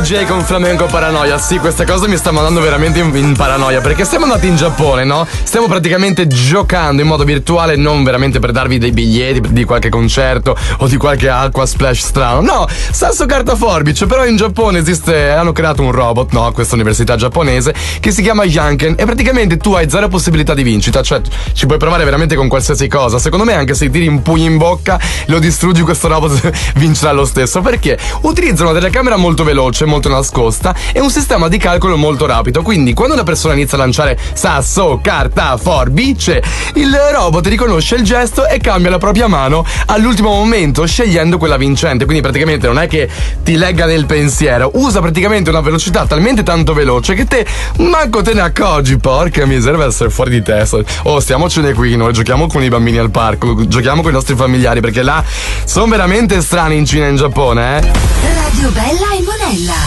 DJ con Flamenco Paranoia. Sì, questa cosa mi sta mandando veramente in paranoia, perché siamo andati in Giappone, no? Stiamo praticamente giocando in modo virtuale, non veramente per darvi dei biglietti di qualche concerto o di qualche acqua splash strano. No, sasso carta forbice. Però in Giappone hanno creato un robot, no, questa università giapponese, che si chiama Yanken, e praticamente tu hai zero possibilità di vincita, cioè ci puoi provare veramente con qualsiasi cosa. Secondo me anche se tiri un pugno in bocca, lo distruggi, questo robot vincerà lo stesso, perché utilizza una telecamera molto veloce, molto nascosta, e un sistema di calcolo molto rapido. Quindi quando una persona inizia a lanciare sasso, carta, forbice, il robot riconosce il gesto e cambia la propria mano all'ultimo momento, scegliendo quella vincente. Quindi praticamente non è che ti legga nel pensiero, usa praticamente una velocità talmente tanto veloce che te manco te ne accorgi. Porca miseria, deve essere fuori di testa. Oh, stiamocene qui, noi giochiamo con i bambini al parco, giochiamo con i nostri familiari, perché là sono veramente strani in Cina e in Giappone, Radio Bella e Monella.